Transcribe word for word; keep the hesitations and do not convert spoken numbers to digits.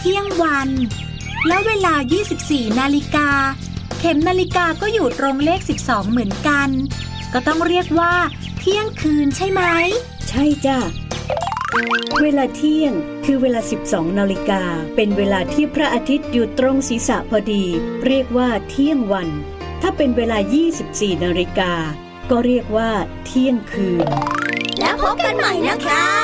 เที่ยงวันแล้วเวลายี่สิบสี่นาฬิกาเข็มนาฬิกาก็อยู่ตรงเลขสิบสองเหมือนกันก็ต้องเรียกว่าเที่ยงคืนใช่ไหมใช่จ้ะเวลาเที่ยงคือเวลาสิบสองนาฬิกาเป็นเวลาที่พระอาทิตย์อยู่ตรงศีรษะพอดีเรียกว่าเที่ยงวันถ้าเป็นเวลายี่สิบสี่นาฬิกาก็เรียกว่าเที่ยงคืนแล้วพบกันใหม่นะคะ